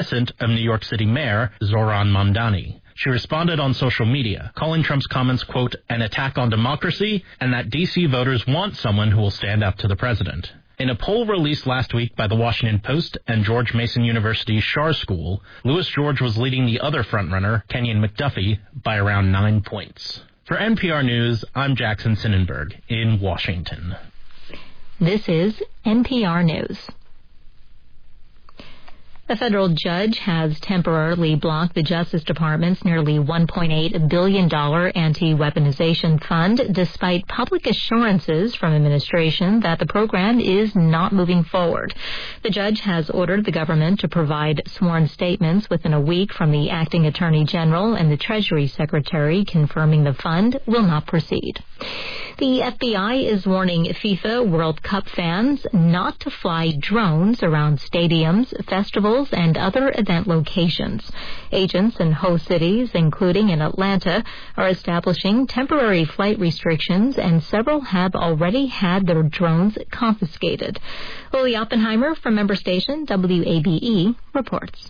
of New York City Mayor Zohran Mamdani. She responded on social media, calling Trump's comments, quote, an attack on democracy, and that D.C. voters want someone who will stand up to the president. In a poll released last week by the Washington Post and George Mason University's Schar School, Louis George was leading the other frontrunner, Kenyon McDuffie, by around 9 points. For NPR News, I'm Jackson Sonnenberg in Washington. This is NPR News. A federal judge has temporarily blocked the Justice Department's nearly $1.8 billion anti-weaponization fund, despite public assurances from administration that the program is not moving forward. The judge has ordered the government to provide sworn statements within a week from the acting attorney general and the Treasury Secretary confirming the fund will not proceed. The FBI is warning FIFA World Cup fans not to fly drones around stadiums, festivals, and other event locations. Agents in host cities, including in Atlanta, are establishing temporary flight restrictions, and several have already had their drones confiscated. Lily Oppenheimer from member station WABE reports.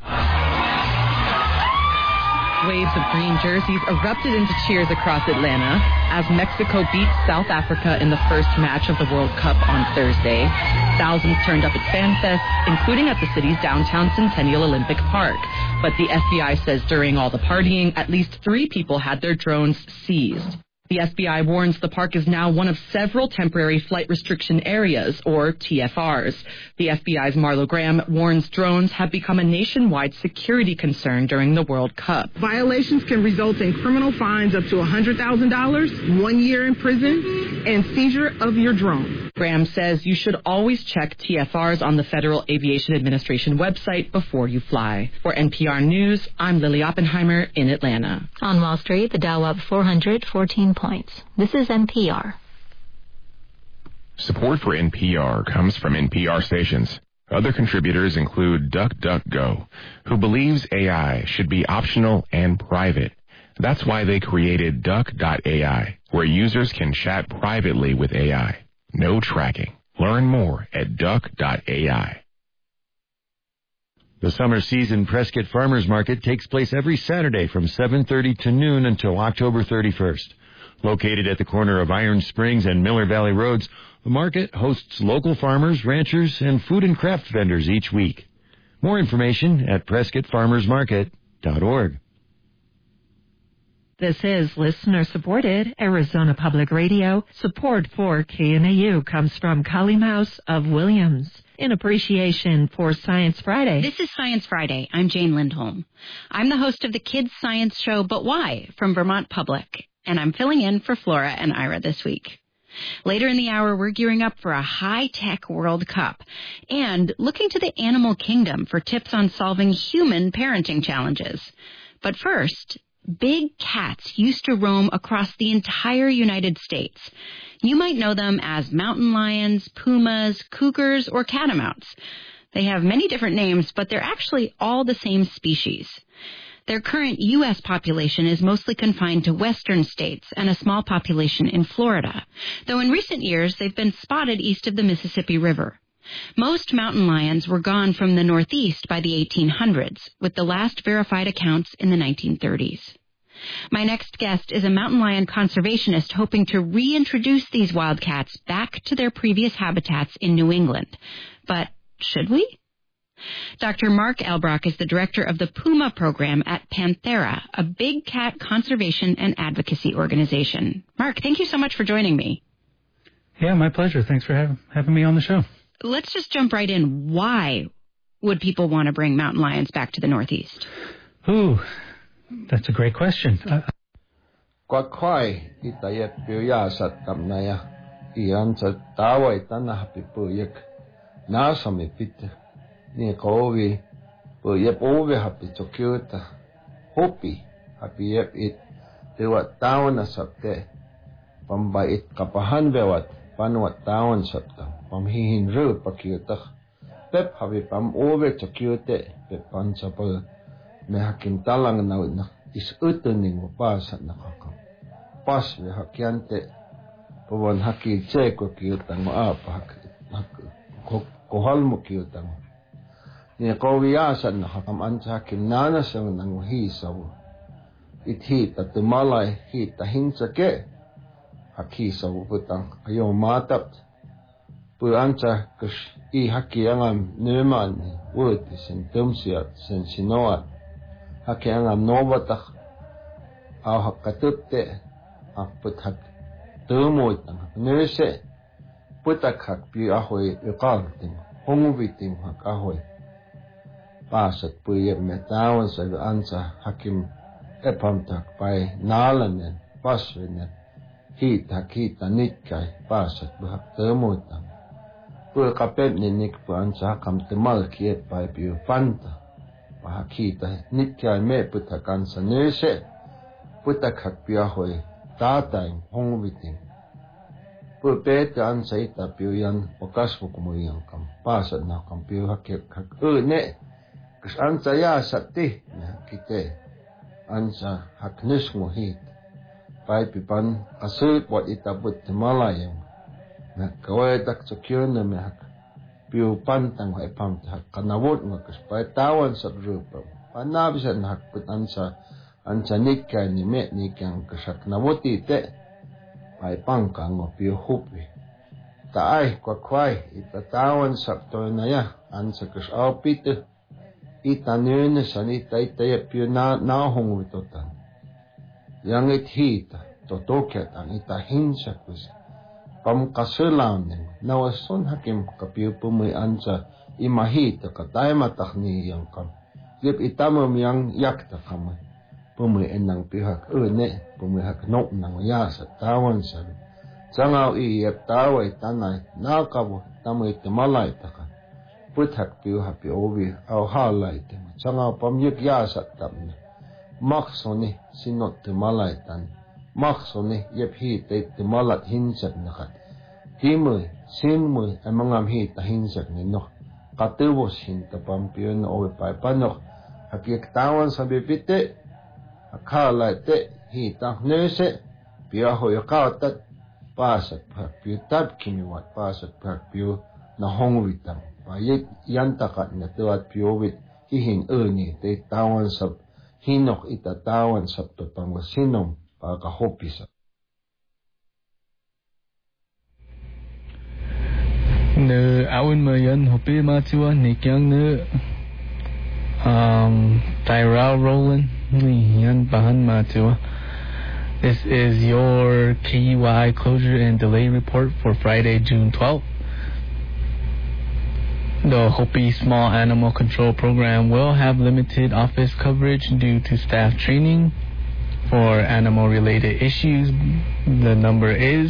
Waves of green jerseys erupted into cheers across Atlanta as Mexico beat South Africa in the first match of the World Cup on Thursday. Thousands turned up at FanFest, including at the city's downtown Centennial Olympic Park. But the FBI says during all the partying, at least 3 people had their drones seized. The FBI warns the park is now one of several temporary flight restriction areas, or TFRs. The FBI's Marlo Graham warns drones have become a nationwide security concern during the World Cup. Violations can result in criminal fines up to $100,000, 1 year in prison, and seizure of your drone. Graham says you should always check TFRs on the Federal Aviation Administration website before you fly. For NPR News, I'm Lily Oppenheimer in Atlanta. On Wall Street, the Dow up 414 points. This is NPR. Support for NPR comes from NPR stations. Other contributors include DuckDuckGo, who believes AI should be optional and private. That's why they created Duck.ai, where users can chat privately with AI. No tracking. Learn more at Duck.ai. The summer season Prescott Farmers Market takes place every Saturday from 7:30 to noon until October 31st. Located at the corner of Iron Springs and Miller Valley Roads, the market hosts local farmers, ranchers, and food and craft vendors each week. More information at PrescottFarmersMarket.org. This is listener-supported Arizona Public Radio. Support for KNAU comes from Collie Mouse of Williams. In appreciation for Science Friday. This is Science Friday. I'm Jane Lindholm. I'm the host of the Kids Science Show, But Why? From Vermont Public, and I'm filling in for Flora and Ira this week. Later in the hour, we're gearing up for a high-tech World Cup and looking to the animal kingdom for tips on solving human parenting challenges. But first, big cats used to roam across the entire United States. You might know them as mountain lions, pumas, cougars, or catamounts. They have many different names, but they're actually all the same species. Their current U.S. population is mostly confined to western states and a small population in Florida, though in recent years they've been spotted east of the Mississippi River. Most mountain lions were gone from the Northeast by the 1800s, with the last verified accounts in the 1930s. My next guest is a mountain lion conservationist hoping to reintroduce these wildcats back to their previous habitats in New England. But should we? Dr. Mark Elbrock is the director of the Puma program at Panthera, a big cat conservation and advocacy organization. Mark, thank you so much for joining me. Yeah, my pleasure. Thanks for having me on the show. Let's just jump right in. Why would people want to bring mountain lions back to the Northeast? Ooh, that's a great question. Ni kovi po yep ove happy to cute hopi happy yep it they were town as up there pam by it kapahan bewat pan what town sapta pam hihin ru pakyuta pep happy pam ove to cute pep pan sapal me hakin talang na is utuning mo pasan nakaka pas me hakyante pawon haki che ko cute mo apa hak kohal mo cute ni kowiasan na hakam ansa kinana sang nang hisaw ithi tatumalay hita hinsake hakisaw putang ayo matap pu ansa kus I hakiangam numan word sen tumsiat sen sinoat hakiangam novatak au hakatutte aput hak tumoy tang nese putak hak pi ahoy iqalting honguviting hak ahoy pasat puye metawan sa ansa hakim epamtak pai nalanen paswenen hita nitkay pasat buhak tumoy tang pu kapet ninik pu ansa kam temal kiet pai pi panta bahakita nitkay me putak ansa nese putak hak pi ahoy tatay honguviting pu pet ansa ita pi yan okas bukumuyang kam pasat na kam pi hak ne kus ansa ya sakti na kite ansa haknus mo hit pai pipan asut wat itabut malayang na kawai tak sakyon na me hak piu pantang hai pam hak kanawot mo kus pai tawan sa rupa panabisan hak put ansa nikka ni me nikyang kus hak nawoti te pai pangkang mo piu hupi taay kwakwai itatawan sakto na ya ansa kus aupite itanune sanita itaya piu na honguitotan yang hita totoket ang itahinsa kus pamkasulaw nawason hakim kapiu pumay ansa imahita katay matakni yang kam lip itamam yang yakta kamay pumay enang pihak ne pumay hak nok nang yasa tawan sabi sangaw iyap taway tanay nakabo tamay timalay takan puthak piu hapi obi au halay tema sangaw pamyuk yasa tamna maksoni sinot timalay tan maksoni yep hita timalat hinsak nakat himoy sinmoy ay mga hita hinsak nino katubos hinta pampiyon na obi paipanok hakiktawan sa bipite hakalay te hita nese piyahoy kautat pasat piu tab kiniwat pasat piu na hongwitang payik yantakat na tuwat piuwit hihin ni te tawan sa hinok itatawan sa totang sinom pagkahopisa. Ne awin mo yan hopi matiwa nikyang ne Tyrell Roland ni yan bahan matiwa. This is your KUI closure and delay report for Friday, June 12th. The Hopi Small Animal Control Program will have limited office coverage due to staff training. For animal-related issues, the number is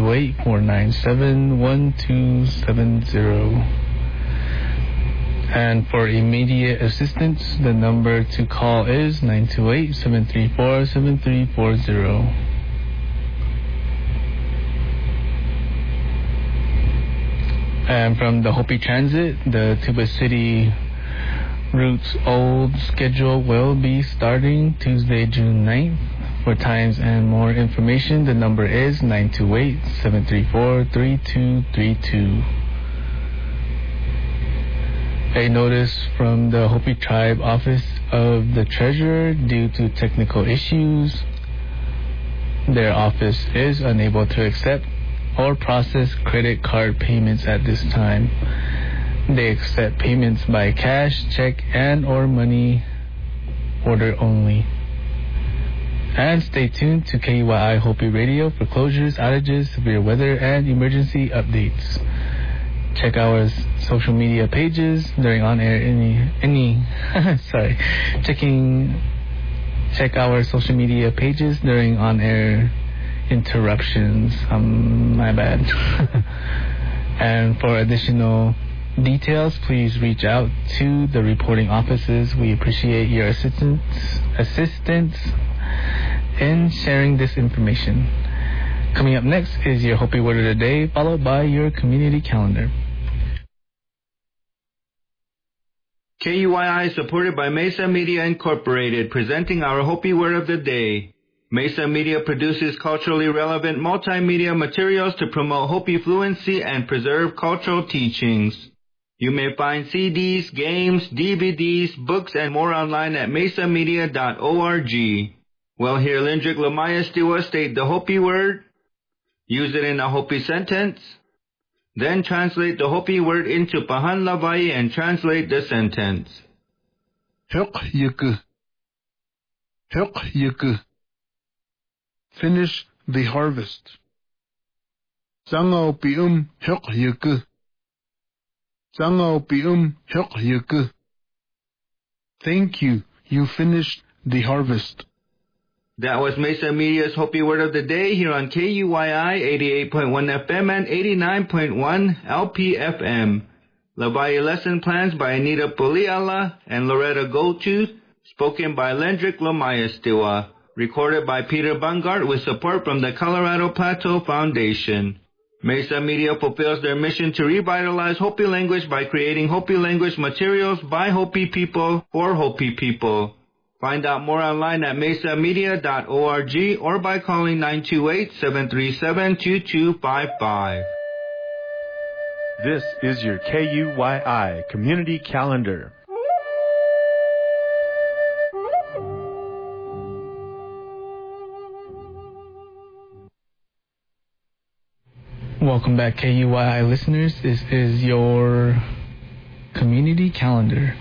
928-497-1270. And for immediate assistance, the number to call is 928-734-7340. And from the Hopi Transit, the Tuba City Route's old schedule will be starting Tuesday, June 9th. For times and more information, the number is 928-734-3232. A notice from the Hopi Tribe Office of the Treasurer due to technical issues. Their office is unable to accept or process credit card payments at this time. They accept payments by cash, check, and or money order only. And stay tuned to KUI Hopi Radio for closures, outages, severe weather, and emergency updates. Check our social media pages during on-air Check our social media pages during on-air interruptions. My bad. And for additional details, please reach out to the reporting offices. We appreciate your assistance in sharing this information. Coming up next is your Hopi Word of the Day, followed by your community calendar. KUII is supported by Mesa Media Incorporated, presenting our Hopi Word of the Day. Mesa Media produces culturally relevant multimedia materials to promote Hopi fluency and preserve cultural teachings. You may find CDs, games, DVDs, books, and more online at mesamedia.org. We'll hear Lindrick Lamaya Stiwa state the Hopi word, use it in a Hopi sentence, then translate the Hopi word into Pahan Lavai and translate the sentence. Finish the harvest. Zangao pium Thank you. You finished the harvest. That was Mesa Media's Hopi Word of the Day here on KUYI 88.1 FM and 89.1 LPFM. Lavai lesson plans by Anita Poliala and Loretta Goldtooth, spoken by Lendrick Lamaya Stiwa, recorded by Peter Bungart with support from the Colorado Plateau Foundation. Mesa Media fulfills their mission to revitalize Hopi language by creating Hopi language materials by Hopi people for Hopi people. Find out more online at mesamedia.org or by calling 928-737-2255. This is your KUYI Community Calendar. Welcome back, KUYI listeners. This is your Community Calendar.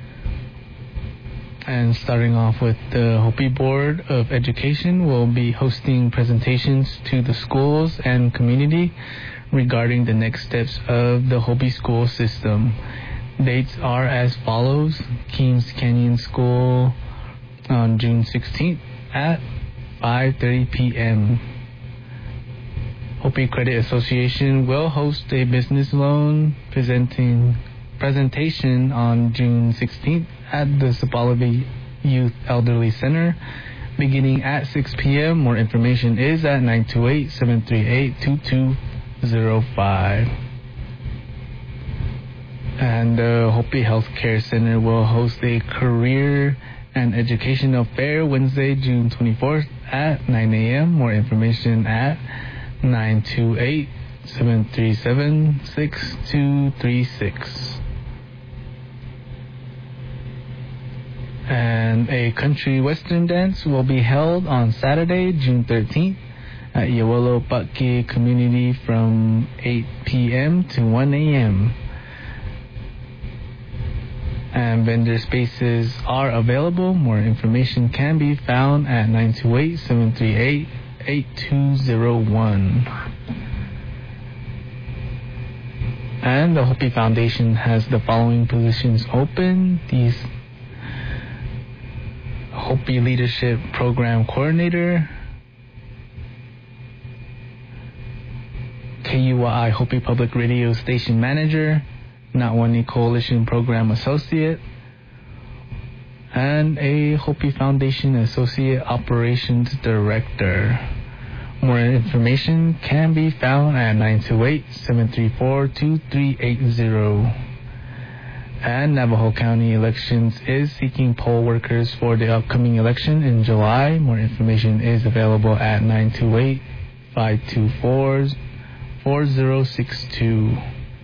And starting off with the Hopi Board of Education will be hosting presentations to the schools and community regarding the next steps of the Hopi school system. Dates are as follows. Keams Canyon School on June 16th at 5:30 p.m. Hopi Credit Association will host a business loan presentation on June 16th at the Sapalabi Youth Elderly Center, beginning at 6 p.m. More information is at 928-738-2205. And the Hopi Healthcare Center will host a career and educational fair Wednesday, June 24th at 9 a.m. More information at 928-737-6236. And a country western dance will be held on Saturday, June 13th at Yawolo Patki Community from 8 p.m. to 1 a.m. And vendor spaces are available. More information can be found at 928-738-8201. And the Hopi Foundation has the following positions open. These Hopi Leadership Program Coordinator, KUYI Hopi Public Radio Station Manager, Natwani Coalition Program Associate, and a Hopi Foundation Associate Operations Director. More information can be found at 928-734-2380. And Navajo County Elections is seeking poll workers for the upcoming election in July. More information is available at 928-524-4062.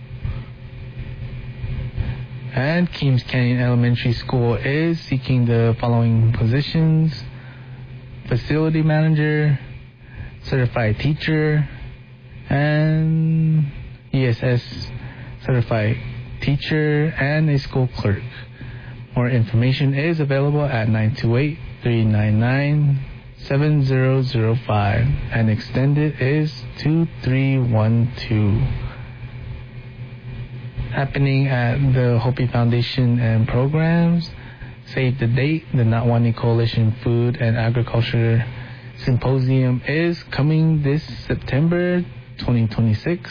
And Keams Canyon Elementary School is seeking the following positions: Facility Manager, Certified Teacher, and ESS Certified Teacher, and a school clerk. More information is available at 928-399-7005, and extended is 2312. Happening at the Hopi Foundation and Programs. Save the date. The Natwani Coalition Food and Agriculture Symposium is coming this September 2026.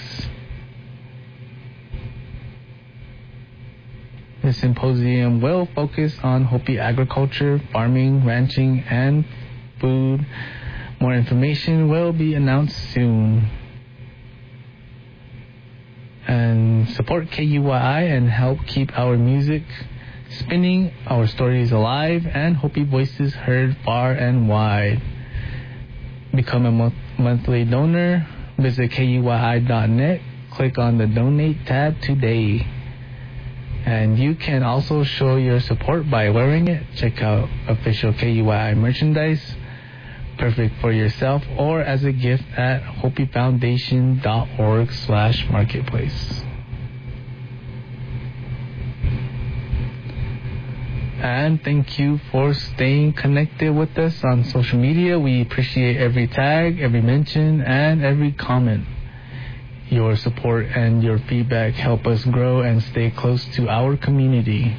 The symposium will focus on Hopi agriculture, farming, ranching, and food. More information will be announced soon. And support KUYI and help keep our music spinning, our stories alive, and Hopi voices heard far and wide. Become a monthly donor. Visit KUYI.net. Click on the Donate tab today. And you can also show your support by wearing it. Check out official KUYI merchandise, perfect for yourself or as a gift at hopifoundation.org/marketplace. And thank you for staying connected with us on social media. We appreciate every tag, every mention, and every comment. Your support and your feedback help us grow and stay close to our community.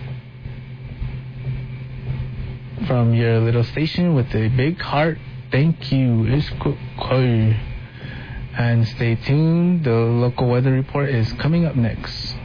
From your little station with a big heart, thank you. And stay tuned. The local weather report is coming up next.